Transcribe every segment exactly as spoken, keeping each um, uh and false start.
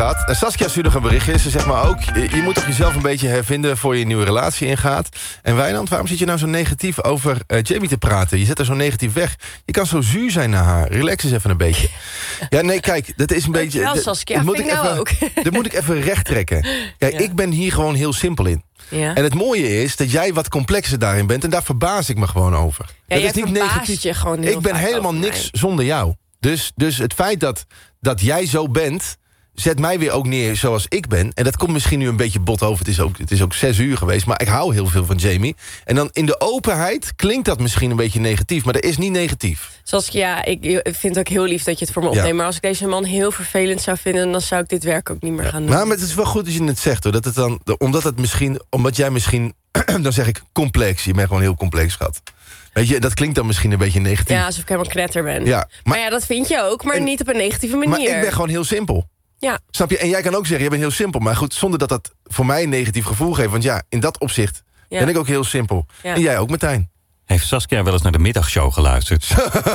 gehad. En Saskia stuurde een berichtje. Ze zegt maar ook, je moet toch jezelf een beetje hervinden... voor je een nieuwe relatie ingaat. En Wijnand, waarom zit je nou zo negatief over uh, Jamie te praten? Je zet er zo negatief weg. Je kan zo zuur zijn naar haar. Relax eens even een beetje. Ja, nee, kijk, dat is een beetje... Wel, Saskia, moet vind ik nou even, ook. Dat moet ik even recht trekken. Kijk, Ja. ik ben hier gewoon heel simpel in. Ja. En het mooie is dat jij wat complexer daarin bent... en daar verbaas ik me gewoon over. Ja, dat jij is niet verbaast negatief. je gewoon heel ik ben vaak helemaal over niks mij. zonder jou. Dus, dus het feit dat, dat jij zo bent... zet mij weer ook neer zoals ik ben. En dat komt misschien nu een beetje bot over. Het is ook, het is ook zes uur geweest, maar ik hou heel veel van Jamie. En dan in de openheid klinkt dat misschien een beetje negatief... maar dat is niet negatief. Saskia, ik vind het ook heel lief dat je het voor me opneemt... Ja. maar als ik deze man heel vervelend zou vinden... dan zou ik dit werk ook niet meer gaan doen. Nou, maar het is wel goed dat je het zegt, hoor. Dat het dan, omdat het misschien, omdat jij misschien... dan zeg ik complex. Je bent gewoon heel complex, schat. Weet je, dat klinkt dan misschien een beetje negatief. Ja, alsof ik helemaal knetter ben. Ja, maar, maar- ja, dat vind je ook, maar En- niet op een negatieve manier. Maar ik ben gewoon heel simpel. Ja. Snap je? En jij kan ook zeggen, je bent heel simpel. Maar goed, zonder dat dat voor mij een negatief gevoel geeft. Want ja, in dat opzicht Ja. ben ik ook heel simpel. Ja. En jij ook, Martijn. Heeft Saskia wel eens naar de middagshow geluisterd?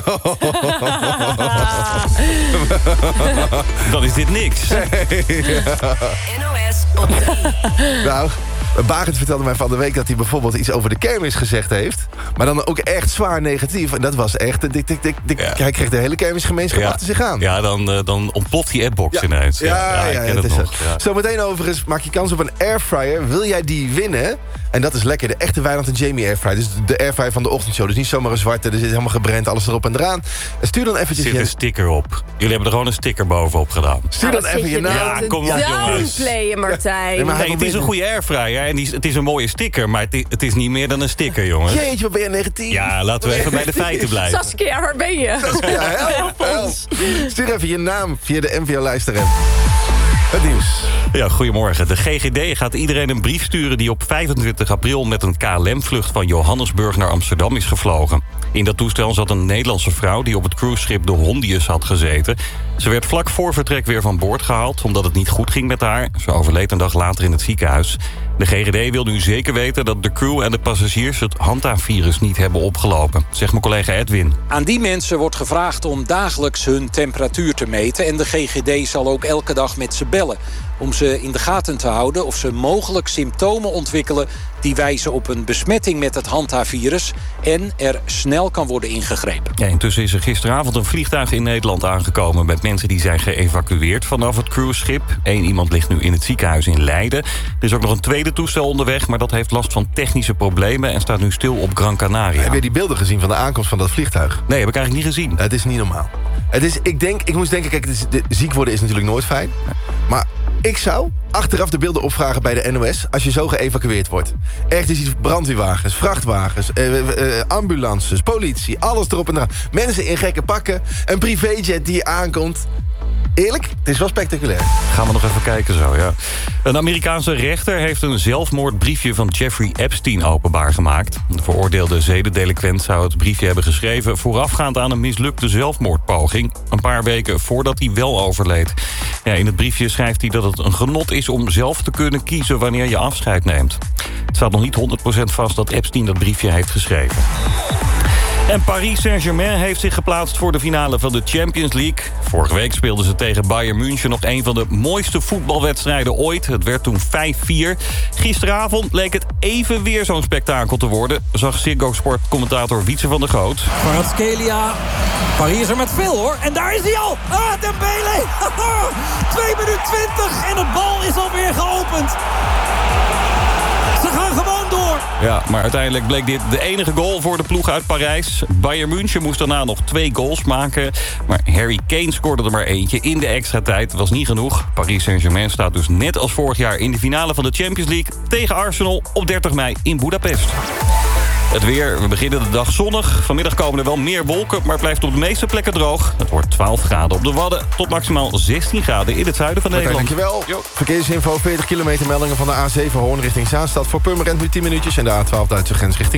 Dan is dit niks. N O S op drie. Nou, Barend vertelde mij van de week dat hij bijvoorbeeld iets over de kermis gezegd heeft. Maar dan ook echt zwaar negatief. En dat was echt... Dik, dik, dik, dik. Ja. Hij kreeg de hele kermisgemeenschap achter zich aan. Ja, dan, uh, dan ontploft die appbox Ja. ineens. Ja, ja, ik ja, ken het het is nog. zo. Ja. Zometeen overigens maak je kans op een airfryer. Wil jij die winnen? En dat is lekker. De echte Wijnand en Jamie airfryer. Dus de airfryer van de ochtendshow. Dus niet zomaar een zwarte. Er zit helemaal gebrand, alles erop en eraan. En stuur dan Er eventjes... zit je- een sticker op. Jullie hebben er gewoon een sticker bovenop gedaan. Stuur Nou, dan wat even zit je je naam. Ja, kom op, jongens. downplayen, Martijn. Nee, maar- Nee, het is een goede airfryer en die, het is een mooie sticker. Maar het is, het is niet meer dan een sticker, jongens. Jeetje, wat ben je negatief. Ja, laten we even bij de feiten blijven. Saskia, waar ben je? Ja, help, help. Stuur even je naam via de N V O Luisterapp. Het nieuws. Ja, goedemorgen. De G G D gaat iedereen een brief sturen die op vijfentwintig april met een K L M-vlucht van Johannesburg naar Amsterdam is gevlogen. In dat toestel zat een Nederlandse vrouw die op het cruiseschip de Hondius had gezeten. Ze werd vlak voor vertrek weer van boord gehaald omdat het niet goed ging met haar. Ze overleed een dag later in het ziekenhuis. De G G D wil nu zeker weten dat de crew en de passagiers het Hanta-virus niet hebben opgelopen, zegt mijn collega Edwin. Aan die mensen wordt gevraagd om dagelijks hun temperatuur te meten. En de G G D zal ook elke dag met ze bellen. Om ze in de gaten te houden of ze mogelijk symptomen ontwikkelen die wijzen op een besmetting met het Hanta-virus. En er snel kan worden ingegrepen. Ja, intussen is er gisteravond een vliegtuig in Nederland aangekomen met mensen die zijn geëvacueerd vanaf het cruiseschip. Eén iemand ligt nu in het ziekenhuis in Leiden. Er is ook nog een tweede toestel onderweg, maar dat heeft last van technische problemen en staat nu stil op Gran Canaria. Heb je die beelden gezien van de aankomst van dat vliegtuig? Nee, heb ik eigenlijk niet gezien. Het is niet normaal. Het is, ik, denk, ik moest denken, kijk, het is, de, ziek worden is natuurlijk nooit fijn. Maar ik zou achteraf de beelden opvragen bij de N O S als je zo geëvacueerd wordt. Echt, je ziet brandweerwagens, vrachtwagens, eh, eh, ambulances, politie, alles erop en eraan. Mensen in gekke pakken, een privéjet die aankomt. Eerlijk, het is wel spectaculair. Gaan we nog even kijken zo, ja. Een Amerikaanse rechter heeft een zelfmoordbriefje van Jeffrey Epstein openbaar gemaakt. De veroordeelde zedendelinquent zou het briefje hebben geschreven voorafgaand aan een mislukte zelfmoordpoging. Een paar weken voordat hij wel overleed. Ja, in het briefje schrijft hij dat het een genot is om zelf te kunnen kiezen wanneer je afscheid neemt. Het staat nog niet honderd procent vast dat Epstein dat briefje heeft geschreven. En Paris Saint-Germain heeft zich geplaatst voor de finale van de Champions League. Vorige week speelden ze tegen Bayern München nog een van de mooiste voetbalwedstrijden ooit. Het werd toen vijf vier. Gisteravond leek het even weer zo'n spektakel te worden, zag Ziggo Sport-commentator Wietse van der Groot. Kvaratskhelia. Paris is er met veel hoor. En daar is hij al. Ah, Dembele. twee minuten twintig en de bal is alweer geopend. Ze gaan gewoon door. Ja, maar uiteindelijk bleek dit de enige goal voor de ploeg uit Parijs. Bayern München moest daarna nog twee goals maken. Maar Harry Kane scoorde er maar eentje in de extra tijd. Dat was niet genoeg. Paris Saint-Germain staat dus net als vorig jaar in de finale van de Champions League tegen Arsenal op dertig mei in Budapest. Het weer, we beginnen de dag zonnig. Vanmiddag komen er wel meer wolken, maar het blijft op de meeste plekken droog. Het wordt twaalf graden op de Wadden tot maximaal zestien graden in het zuiden van Oké, Nederland. dankjewel. Jo. Verkeersinfo, veertig kilometer meldingen van de A zeven Hoorn richting Zaanstad. Voor Purmerend nu tien minuutjes en de A twaalf Duitse grens richting